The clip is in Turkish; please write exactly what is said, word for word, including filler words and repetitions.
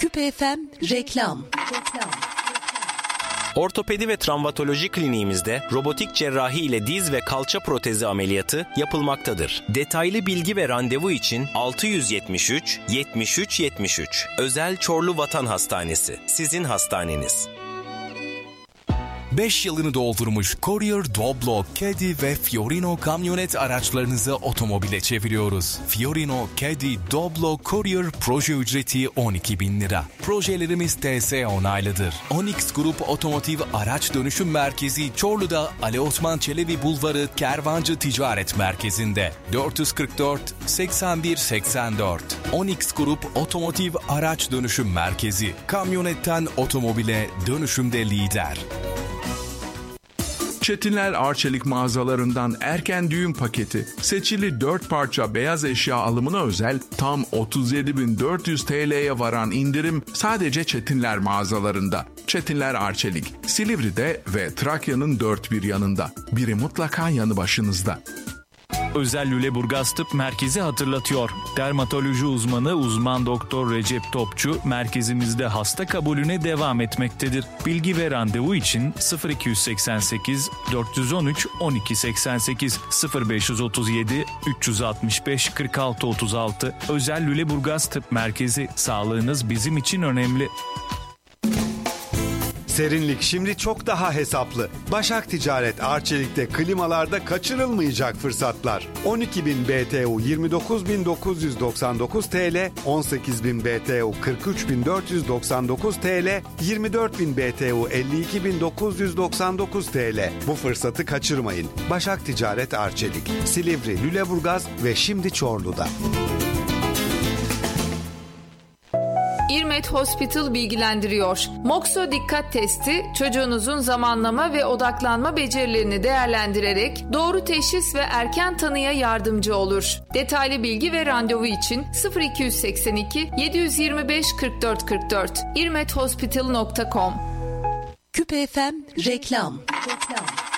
Küpe F M reklam. Ortopedi ve travmatoloji kliniğimizde robotik cerrahi ile diz ve kalça protezi ameliyatı yapılmaktadır. Detaylı bilgi ve randevu için altı yüz yetmiş üç yetmiş üç yetmiş üç. Özel Çorlu Vatan Hastanesi. Sizin hastaneniz. beş yılını doldurmuş Courier, Doblo, Caddy ve Fiorino kamyonet araçlarınızı otomobile çeviriyoruz. Fiorino, Caddy, Doblo, Courier proje ücreti on iki bin lira. Projelerimiz T S onaylıdır. Onyx Grup Otomotiv Araç Dönüşüm Merkezi Çorlu'da Ali Osman Çelebi Bulvarı Kervancı Ticaret Merkezi'nde. dört yüz kırk dört seksen bir seksen dört. Onyx Grup Otomotiv Araç Dönüşüm Merkezi. Kamyonetten otomobile dönüşümde lider. Çetinler Arçelik mağazalarından erken düğün paketi. Seçili dört parça beyaz eşya alımına özel tam otuz yedi bin dört yüz T L'ye varan indirim sadece Çetinler mağazalarında. Çetinler Arçelik, Silivri'de ve Trakya'nın dört bir yanında. Biri mutlaka yanı başınızda. Özel Lüleburgaz Tıp Merkezi hatırlatıyor. Dermatoloji uzmanı uzman doktor Recep Topçu merkezimizde hasta kabulüne devam etmektedir. Bilgi ve randevu için sıfır iki seksen sekiz dört yüz on üç on iki seksen sekiz sıfır beş otuz yedi üç yüz altmış beş kırk altı otuz altı. Özel Lüleburgaz Tıp Merkezi, sağlığınız bizim için önemli. Serinlik şimdi çok daha hesaplı. Başak Ticaret Arçelik'te klimalarda kaçırılmayacak fırsatlar. on iki bin B T U yirmi dokuz bin dokuz yüz doksan dokuz T L, on sekiz bin B T U kırk üç bin dört yüz doksan dokuz T L, yirmi dört bin B T U elli iki bin dokuz yüz doksan dokuz T L. Bu fırsatı kaçırmayın. Başak Ticaret Arçelik, Silivri, Lüleburgaz ve şimdi Çorlu'da. İrmet Hospital bilgilendiriyor. Mokso dikkat testi çocuğunuzun zamanlama ve odaklanma becerilerini değerlendirerek doğru teşhis ve erken tanıya yardımcı olur. Detaylı bilgi ve randevu için sıfır iki seksen iki yedi yüz yirmi beş kırk dört kırk dört irmet hospital nokta com. Küpe F M reklam. reklam.